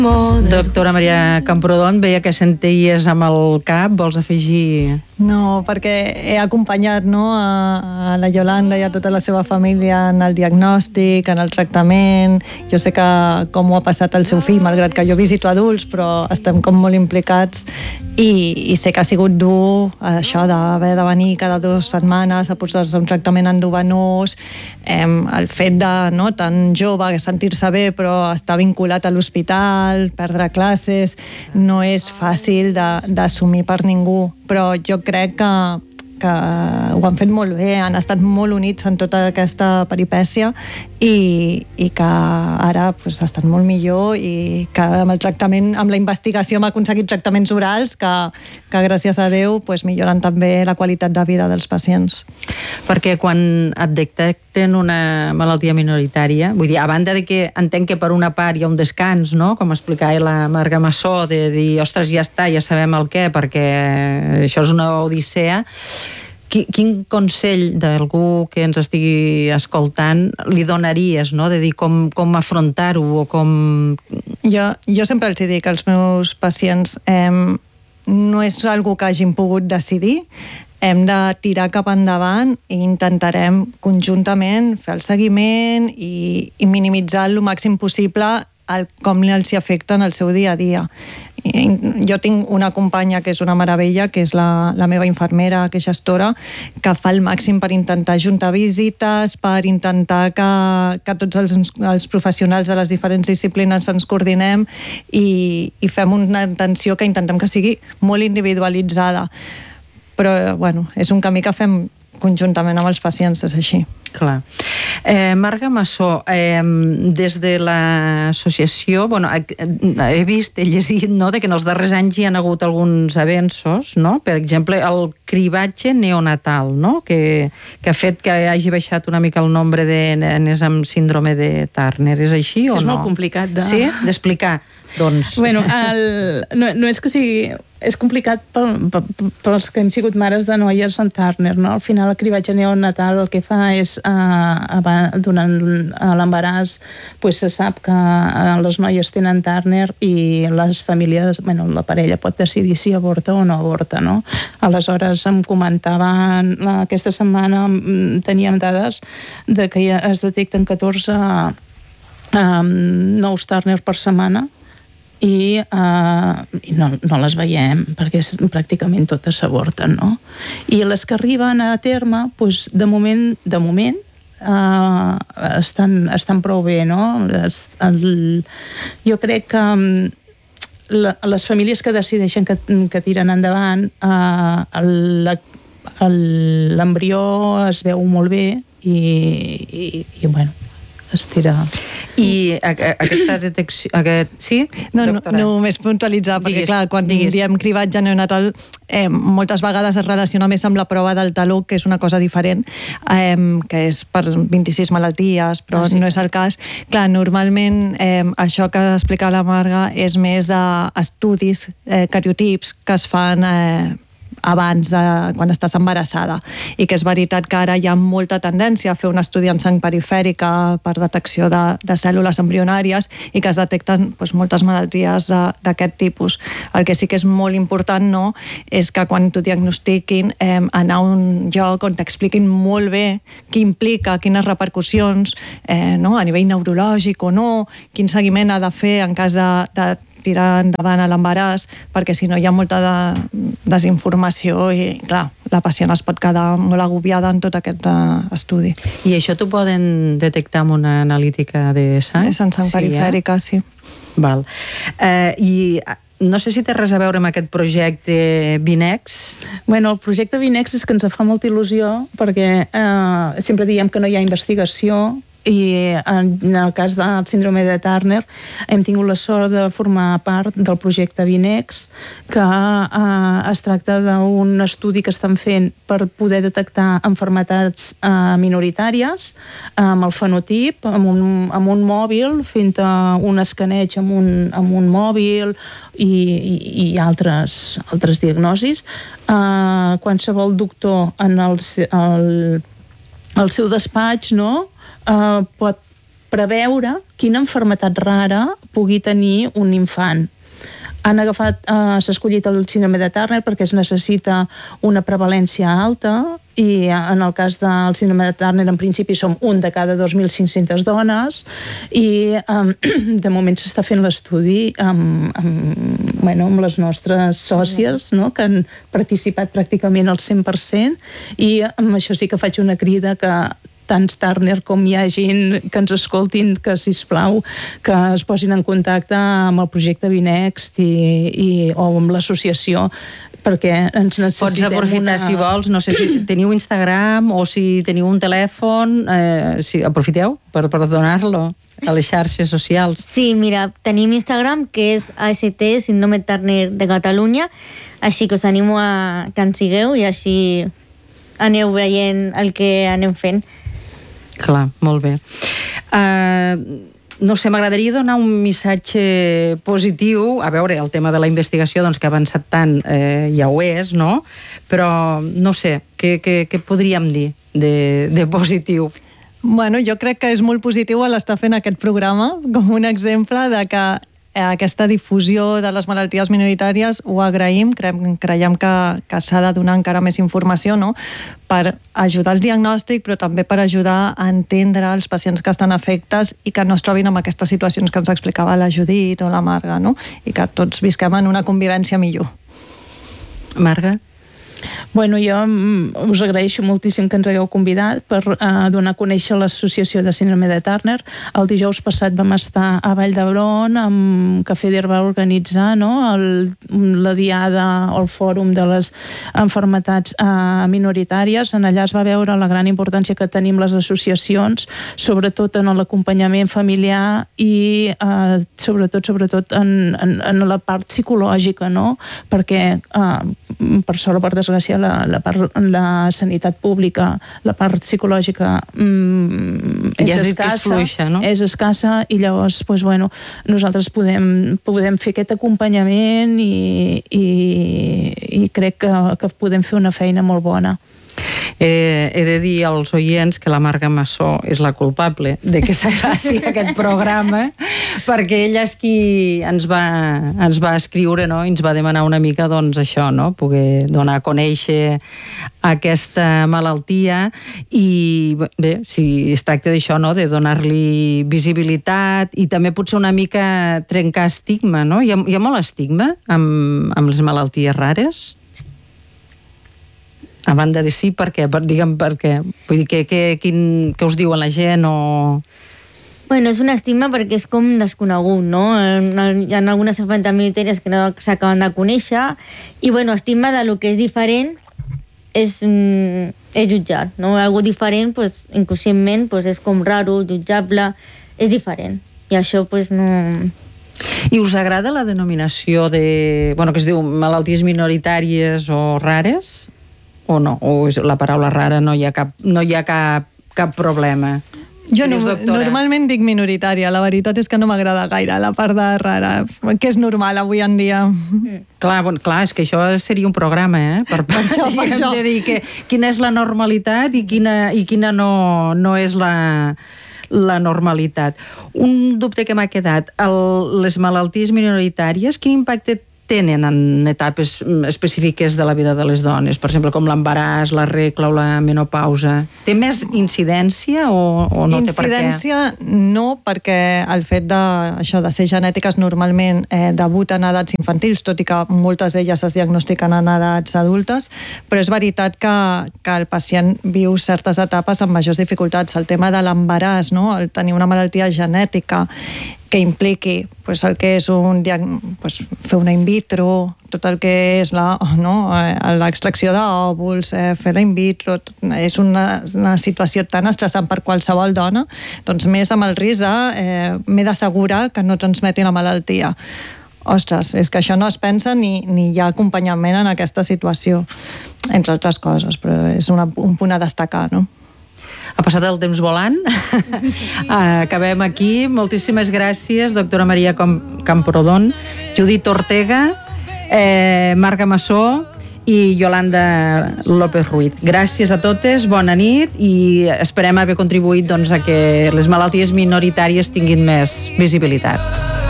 Doctora Maria Camprodon, veia que senties amb el cap, vols afegir? No, perquè he acompanyat a la Yolanda i a tota la seva família en el diagnòstic, en el tractament. Jo sé com ho ha passat el seu fill, malgrat que jo visito adults, però estem com molt implicats i sé que ha sigut dur això d'haver de venir cada 2 setmanes a posar-se un tractament endovenós, el fet de tan jove, sentir-se bé però estar vinculat a l'hospital, perdre classes, no és fàcil d'assumir per ningú, però jo crec que ho han fet molt bé, han estat molt units en tota aquesta peripècia i que ara estan molt millor i que amb el tractament, amb la investigació hem aconseguit tractaments orals que gràcies a Déu milloren també la qualitat de vida dels pacients. Perquè quan et detecten una malaltia minoritària, vull dir, a banda de que entenc que per una part hi ha un descans, no?, com explicava la Marga Massó, de dir, ostres, ja està, ja sabem el què, perquè això és una odissea. Quin consell d'algú que ens estigui escoltant li donaries, no?, de dir com afrontar-ho o com... Jo sempre els dic als meus pacients, no és algo que hagin pogut decidir, hem de tirar cap endavant i intentarem conjuntament fer el seguiment i minimitzar el màxim possible com els afecta en el seu dia a dia. Jo tinc una companya que és una meravella, que és la meva infermera, que és gestora, que fa el màxim per intentar ajuntar visites, per intentar que tots els professionals de les diferents disciplines ens coordinem i fem una atenció que intentem que sigui molt individualitzada. Però, és un camí que fem conjuntament amb els pacients, és així. Clar. Marga Massó, des de l'associació, he vist, he llegit, que en els darrers anys hi ha hagut alguns avenços, no? Per exemple, el cribatge neonatal, no?, que ha fet que hagi baixat una mica el nombre de nenes amb síndrome de Turner. És així o no? És molt complicat d'explicar. Doncs... no és que sigui... És complicat pels que hem sigut mares de noies amb Turner, no? Al final el cribatge neonatal el que fa és durant l'embaràs se sap que les noies tenen Turner i les famílies, la parella pot decidir si avorta o no avorta, no? Aleshores em comentaven aquesta setmana teníem dades de que ja es detecten 14 nous Turner per setmana i no les veiem perquè pràcticament totes s'avorten, no? I les que arriben a terme, de moment estan prou bé, no? Jo crec que les famílies que decideixen que tiren endavant, l'embrió es veu molt bé i es tira... I aquesta detecció... Sí? No, només puntualitzar, perquè clar, quan diem cribatge neonatal, moltes vegades es relaciona més amb la prova del taló, que és una cosa diferent, que és per 26 malalties, però no és el cas. Clar, normalment això que explica la Marga és més d'estudis, cariotips, que es fan abans, quan estàs embarassada, i que és veritat que ara hi ha molta tendència a fer un estudi en sang perifèrica per detecció de cèl·lules embrionàries i que es detecten moltes malalties d'aquest tipus. El que sí que és molt important, no?, és que quan t'ho diagnostiquin anar a un lloc on t'expliquin molt bé què implica, quines repercussions, no?, a nivell neurològic o no, quin seguiment ha de fer en cas de tirar endavant a l'embaràs, perquè si no hi ha molta desinformació i, clar, la pacient es pot quedar molt agobiada en tot aquest estudi. I això t'ho poden detectar amb una analítica de sang? És en sang perifèrica, sí. Val. I no sé si té res a veure amb aquest projecte Vinex. El projecte Vinex és que ens fa molta il·lusió perquè sempre diem que no hi ha investigació i en el cas del síndrome de Turner hem tingut la sort de formar part del projecte Vinex, que es tracta d'un estudi que estan fent per poder detectar malalties minoritàries amb el fenotip, amb un mòbil, fent un escaneig amb un mòbil i altres diagnosis. Qualsevol doctor en el seu despatx, no?, pot preveure quina malaltia rara pugui tenir un infant. S'ha escollit el síndrome de Turner perquè es necessita una prevalència alta i en el cas del síndrome de Turner en principi som 1 de cada 2.500 dones i de moment s'està fent l'estudi amb les nostres sòcies, no?, que han participat pràcticament al 100%, i amb això sí que faig una crida que tants Turner com hi hagin que ens escoltin, que sisplau que es posin en contacte amb el projecte Vinext o amb l'associació, perquè ens necessitem. Pots aprofitar, si vols, no sé si teniu Instagram o si teniu un telèfon, aprofiteu per donar-lo a les xarxes socials. Sí, mira, tenim Instagram, que és AST, Síndrome Turner de Catalunya, així que us animo a que en sigueu i així aneu veient el que anem fent. Clar, molt bé. No sé, m'agradaria donar un missatge positiu. A veure, el tema de la investigació, doncs, que ha avançat tant, ja ho és, no? Però, no sé, què podríem dir de positiu? Bueno, jo crec que és molt positiu l'estar fent aquest programa com un exemple de que aquesta difusió de les malalties minoritàries ho agraïm, creiem que s'ha de donar encara més informació, no?, per ajudar al diagnòstic, però també per ajudar a entendre els pacients que estan afectes i que no es trobin en aquestes situacions que ens explicava la Judit o la Marga, no?, i que tots visquem en una convivència millor. Marga? Bueno, jo us agraeixo moltíssim que ens hagueu convidat per donar a conèixer l'associació de síndrome de Turner. El dijous passat vam estar a Vall d'Hebron, amb que FEDER va organitzar, no?, la diada o el fòrum de les malalties minoritàries. En allà es va veure la gran importància que tenim les associacions, sobretot en l'acompanyament familiar i sobretot en la part psicològica, no?, perquè per sort o per desgràcia la sanitat pública, la part psicològica és escassa, no? És escassa, i llavors nosaltres podem fer aquest acompanyament i crec que podem fer una feina molt bona. He de dir als oients que la Marga Massó és la culpable de que se faci aquest programa, perquè ella és qui ens va escriure, no?, i ens va demanar una mica, doncs, això, no?, poder donar a conèixer aquesta malaltia. I bé, si es tracta d'això, no?, de donar-li visibilitat i també potser una mica trencar estigma, no? Hi ha molt estigma amb les malalties rares? A banda de sí, per què? Digue'm per què. Vull dir, què us diuen la gent o... Bueno, és un estigma perquè és com desconegut, no? Hi ha algunes malalties minoritàries que no s'acaben de conèixer i, bueno, estigma de lo que és diferent és jutjat, no? Algo diferent, pues, inconscientment, pues, és com raro, jutjable, és diferent. I això, pues, no... I us agrada la denominació de... Bueno, que es diu malalties minoritàries o rares? O no? O la paraula rara no hi ha cap problema? Jo normalment dic minoritària, la veritat és que no m'agrada gaire la part de rara, que és normal avui en dia. Clar, és que això seria un programa, per això. De dir quina és la normalitat i quina no és la normalitat. Un dubte que m'ha quedat, les malalties minoritàries, quin impacte tenen en etapes específiques de la vida de les dones? Per exemple, com l'embaràs, la regla o la menopausa. Té més incidència o no té per què? Incidència no, perquè el fet de ser genètiques normalment debuten a edats infantils, tot i que moltes d'elles es diagnostiquen en edats adultes, però és veritat que el pacient viu certes etapes amb majors dificultats. El tema de l'embaràs, no?, el tenir una malaltia genètica que impliqui el que és fer una in vitro, tot el que és l'extracció d'òvuls, fer la in vitro, és una situació tan estressant per qualsevol dona, doncs més amb el risc de m'he d'assegurar que no transmeti la malaltia. Ostres, és que això no es pensa ni hi ha acompanyament en aquesta situació, entre altres coses, però és un punt a destacar, no? Ha passat el temps volant. Acabem aquí. Moltíssimes gràcies, doctora Maria Camprodon, Judit Ortega, Marga Massó i Yolanda López Ruiz. Gràcies a totes, bona nit, i esperem haver contribuït doncs, a que les malalties minoritàries tinguin més visibilitat.